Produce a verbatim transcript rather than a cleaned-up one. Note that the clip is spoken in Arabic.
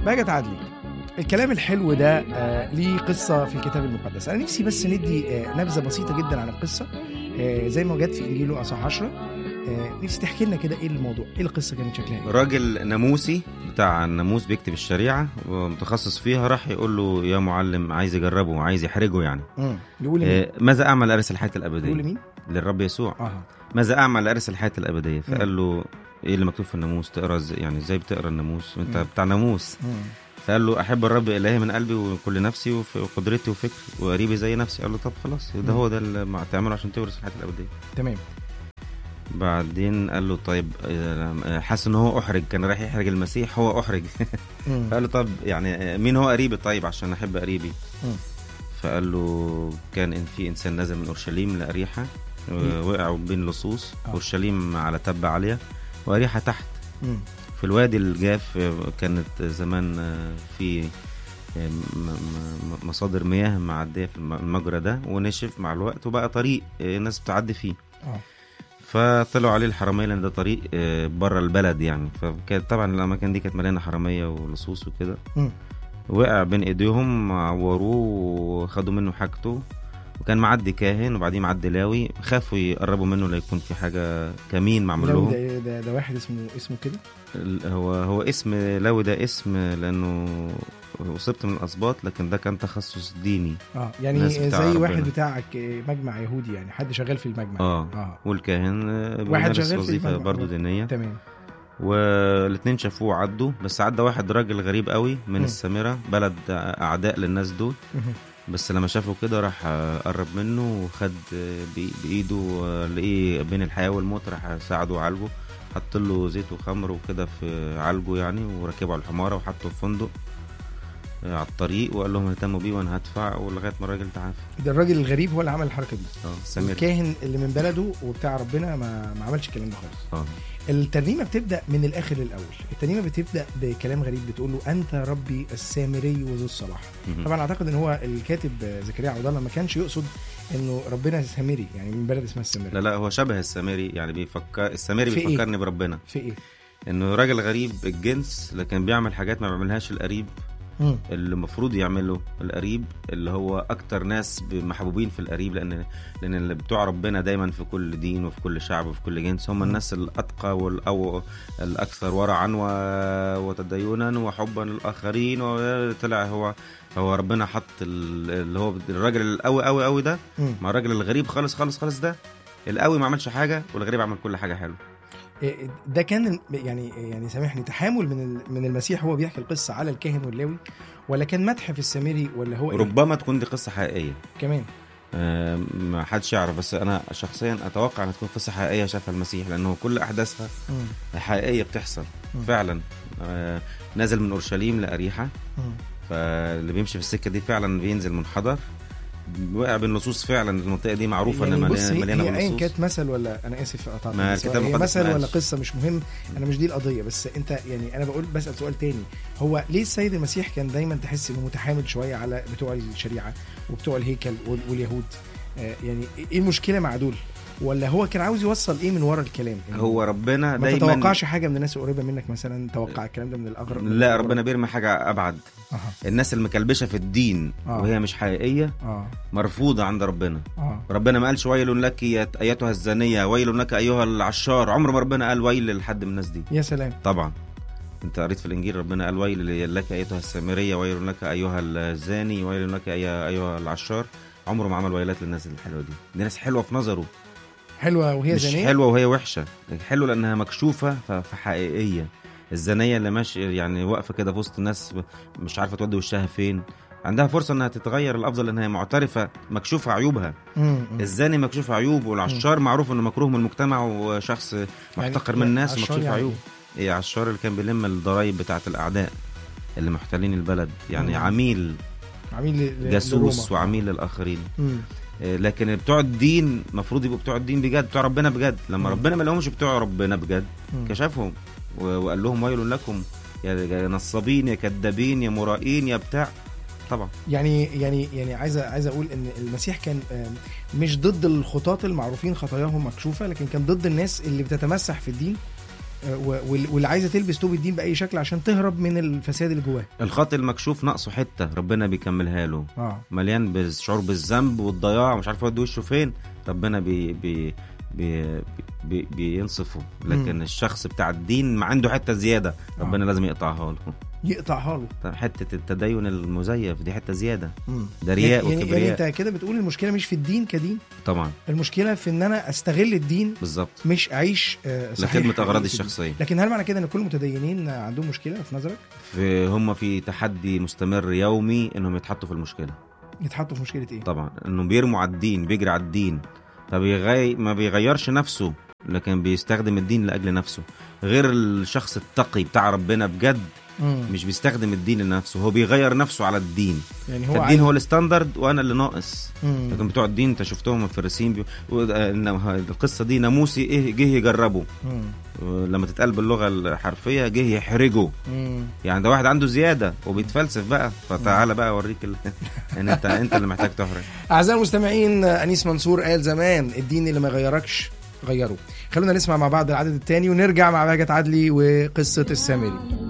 بقى عدلي، الكلام الحلو ده آه ليه قصة في الكتاب المقدس. أنا نفسي بس ندي آه نبذة بسيطة جدا عن القصة آه زي ما جت في إنجيله أصحاح عشرة. آه نفسي تحكي لنا كده إيه الموضوع، إيه القصة كانت شكلها إيه؟ راجل ناموسي بتاع الناموس بيكتب الشريعة ومتخصص فيها، راح يقول له يا معلم، عايز يجربه، عايز يحرجه يعني. امم يقول لمين؟ آه ماذا أعمل لأرث الحياة الأبدية؟ يقول لمين؟ للرب يسوع. آه. ماذا أعمل لأرث الحياة الأبدية؟ فقال له إيه اللي مكتوب في الناموس؟ تقرأ إزاي يعني؟ إزاي بتقرأ الناموس وأنت مم. بتاع ناموس؟ مم. فقال له أحب الرب إلهي من قلبي وكل نفسي وقدرتي وفكري وقريبي زي نفسي. قال له طب خلاص، ده هو ده اللي تعمله عشان تورث الحياة الأبدية. تمام. بعدين قال له طيب، حاسس ان هو احرج، كان رايح يحرج المسيح، هو احرج. فقال له طب يعني مين هو قريبي طيب عشان احب قريبي؟ فقال له كان ان في انسان نزل من اورشليم لاريحا، وقعوا بين لصوص. اورشليم على تبة عالية واريحا تحت في الوادي الجاف. كانت زمان في مصادر مياه معدية في المجرى ده، ونشف مع الوقت وبقى طريق الناس بتعدي فيه. فطلعوا عليه الحرامية لأن ده طريق بره البلد يعني. فكانت طبعا الأماكن دي كانت مليانة حرامية ولصوص وكده. وقع بين إيديهم، عوروه وخدوا منه حاجته. وكان معدي كاهن وبعدين معدي لاوي، خافوا يقربوا منه لا يكون في حاجة كمين معمول لهم. ده, ده, ده واحد اسمه اسمه كده. هو هو اسم لاوي ده اسم لأنه وصبت من الأسباط، لكن ده كان تخصص ديني. اه يعني زي ربنا. واحد بتاعك مجمع يهودي يعني، حد شغال في المجمع. اه, آه. والكاهن واحد شغال وظيفة برضو دينية. تمام. والاثنين شافوه عدوا، بس عدى واحد راجل غريب قوي من م. السامرة، بلد أعداء للناس دول. م. بس لما شافه كده راح قرب منه وخد بإيده، لقيه بين الحياة والموت، راح ساعده وعالجه، حط له زيت وخمر وكده في عالجه يعني، وركبه على الحمارة وحطه في فندق على الطريق، وقال لهم اهتموا بيه وانا هدفع، ولغايه ما الراجل تعافى. ده الراجل الغريب هو اللي عمل الحركه دي. اه الكاهن اللي من بلده وبتاع ربنا ما, ما عملش الكلام ده خالص. اه الترنيمه بتبدا من الاخر للاول. الترنيمه بتبدا بكلام غريب، بتقول له انت ربي السامري وذو الصلاح. طبعا اعتقد ان هو الكاتب زكريا عبد الله ما كانش يقصد انه ربنا سامري يعني من بلد اسمها السامري. لا لا، هو شبه السامري يعني، بيفكر السامري بيفكرني إيه؟ بربنا. في ايه؟ انه راجل غريب الجنس، لكن بيعمل حاجات ما بيعملهاش القريب م. اللي المفروض يعمله القريب، اللي هو اكتر ناس محبوبين في القريب، لان لان اللي بتوع ربنا دايما في كل دين وفي كل شعب وفي كل جنس هم م. الناس الاتقى والاو الاكثر ورعا وتدينا وحبا للاخرين. وطلع هو هو ربنا حط اللي هو الراجل القوي قوي قوي ده م. مع الراجل الغريب خالص خالص خالص ده. القوي ما عملش حاجه والغريب عمل كل حاجه حلوه. ده كان يعني يعني سامحني تحامل من من المسيح، هو بيحكي القصه على الكاهن واللاوي، ولا كان مدح في السامري، ولا هو ربما إيه؟ تكون دي قصه حقيقيه كمان. آه ما حدش يعرف، بس انا شخصيا اتوقع ان تكون قصه حقيقيه شافها المسيح، لانه كل احداثها م. حقيقيه بتحصل م. فعلا. آه نازل من اورشليم لاريحا، فاللي بيمشي في السكه دي فعلا بينزل منحدر، وقع بين لصوص. فعلا المنطقه دي معروفه يعني ان مليانه باللصوص. هي كانت مثل ولا انا اسف قطعت، هي مثل ولا قصه مش مهم، انا مش دي القضيه. بس انت يعني انا بقول بسال سؤال تاني، هو ليه السيد المسيح كان دايما تحس انه متحامل شويه على بتوع الشريعه وبتوع الهيكل واليهود؟ آه يعني ايه المشكله مع دول؟ ولا هو كان عاوز يوصل ايه من ورا الكلام؟ يعني هو ربنا دايما ما تتوقعش حاجه من الناس قريبه منك مثلا توقع الكلام ده من الاغرب؟ لا، ربنا بيرمي حاجه ابعد. أه. الناس المكلبشه في الدين أه. وهي مش حقيقيه أه. مرفوضه عند ربنا. أه. ربنا ما قالش ويل لك ايتها الزانيه، ويل لك ايها العشار. عمر ما ربنا قال ويل لحد من الناس دي. يا سلام. طبعا انت قريت في الانجيل ربنا قال ويل لك ايتها السامريه، ويل لك ايها الزاني، ويل لك ايها العشار. عمره ما عمل ويلات للناس الحلوه دي. دي ناس حلوه في نظره، حلوه وهي زانيه، مش حلوه وهي وحشه. حلوه لانها مكشوفه فحقيقيه. الزانيه اللي ماشي يعني واقفه كده في وسط الناس مش عارفه تودي وشها فين، عندها فرصه انها تتغير الافضل لانها معترفه مكشوفه عيوبها. الزاني مكشوف عيوب، والعشار معروف انه مكروه من المجتمع وشخص محتقر يعني من الناس ومكشوف يعني عيوب. ايه عشار اللي كان بيلم الضرايب بتاعه الاعداء اللي محتلين البلد يعني. مم. عميل عميل جاسوس وعميل للاخرين. مم. لكن بتوع الدين مفروض يبقوا بتوع الدين بجد، بتوع ربنا بجد. لما م. ربنا ما لهمش بتوع ربنا بجد م. كشفهم وقال لهم ويل لكم يا نصابين يا كذابين يا مرائين يا بتاع. طبعا يعني يعني يعني عايز عايز اقول ان المسيح كان مش ضد الخطاة المعروفين خطاياهم مكشوفه، لكن كان ضد الناس اللي بتتمسح في الدين واللي عايزه تلبس توب الدين باي شكل عشان تهرب من الفساد اللي جواه. الخاطئ المكشوف ناقصه حته ربنا بيكملها له. آه. مليان بالشعور بالذنب والضياع ومش عارف يودي وشه فين، ربنا بي بي بي بي بينصفه. لكن م. الشخص بتاع الدين ما عنده حته زياده ربنا آه. لازم يقطعها له يقطعها له. طب حته التدين المزيف دي حته زياده، ده رياء يعني وكبرياء. يعني انت كده بتقول المشكله مش في الدين كدين طبعا، المشكله في ان انا استغل الدين بالظبط، مش اعيش آه لخدمه اغراضي الشخصيه. لكن هل معنى كده ان كل المتدينين عندهم مشكله في نظرك؟ في هم في تحدي مستمر يومي انهم يتحطوا في المشكله. يتحطوا في مشكله ايه؟ طبعا انهم بيرموا على الدين، بيجري على الدين، فبيغي ما بيغيرش نفسه لكن بيستخدم الدين لاجل نفسه. غير الشخص التقي بتاع ربنا بجد مم. مش بيستخدم الدين لنفسه، هو بيغير نفسه على الدين. يعني هو الدين هو الستاندرد وانا اللي ناقص. مم. لكن بتوع الدين انت شفتهم الفريسيين بي... القصه دي ناموسي ايه جه يجربه. لما تتقال باللغه الحرفيه جه يحرجه. مم. يعني ده واحد عنده زياده وبيتفلسف بقى، فتعالى بقى اوريك ال... ان انت انت اللي محتاج تحرج. اعزائي المستمعين، انيس منصور قال زمان الدين اللي ما يغيركش غيره. خلونا نسمع مع بعض العدد الثاني ونرجع مع بهجت عدلي وقصه السامري.